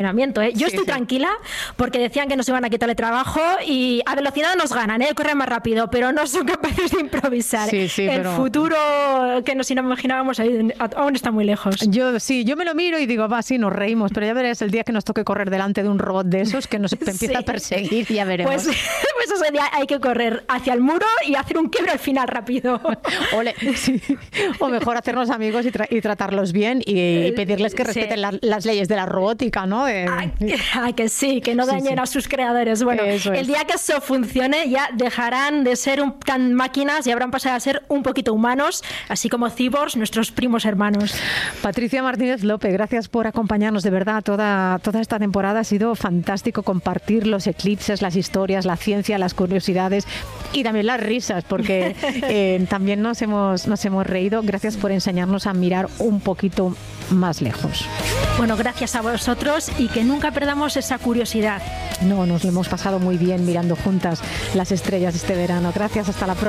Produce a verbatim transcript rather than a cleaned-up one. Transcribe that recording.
¿eh? Yo Sí, estoy sí. tranquila porque decían que nos iban a quitarle trabajo y a velocidad nos ganan, ¿eh? Corren más rápido, pero no son capaces de improvisar. Sí, sí, El pero- futuro que nos imaginábamos ahí aún está muy lejos. Yo sí, yo me lo miro y digo, va, sí, nos reímos, pero ya verás el día que nos toque correr delante de un robot de esos que nos empieza Sí. a perseguir, ya veremos. Pues, pues ese día hay que correr hacia el muro y hacer un quiebre al final rápido. Ole, sí. O mejor hacernos amigos y, tra- y tratarlos bien y, y pedirles que Sí. respeten la- las leyes de la robótica, ¿no? De- Ay, ay, que sí, que no Sí, dañen sí. a sus creadores. Bueno, Eso es. el día que eso funcione ya dejarán de ser un, tan máquinas y habrán pasado a ser un poquito humanos, así como cyborgs, nuestros primos hermanos. Patricia Martínez López, gracias por acompañarnos, de verdad, toda, toda esta temporada ha sido fantástico compartir los eclipses, las historias, la ciencia, las curiosidades y también las risas, porque eh, también nos hemos, nos hemos reído. Gracias por enseñarnos a mirar un poquito más lejos. Bueno, gracias a vosotros y que nunca perdamos esa curiosidad. No, nos lo hemos pasado muy bien mirando juntas las estrellas este verano. Gracias, hasta la próxima.